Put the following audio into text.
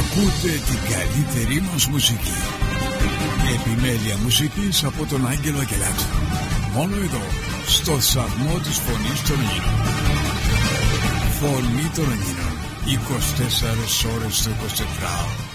Ακούτε την καλύτερη μας μουσική. Επιμέλεια μουσικής από τον Άγγελο Αγγελάτο. Μόνο εδώ, στο σταθμό της Φωνής των Ελλήνων. Φωνή των Ελλήνων, 24 ώρες το 24ωρο.